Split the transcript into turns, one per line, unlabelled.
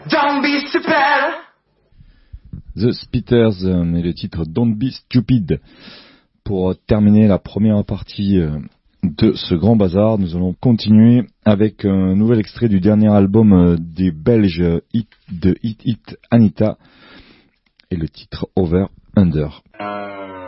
Don't be stupid.
The Spitters et le titre Don't Be Stupid. Pour terminer la première partie de ce grand bazar, nous allons continuer avec un nouvel extrait du dernier album des Belges de Hit Anita et le titre Over Under.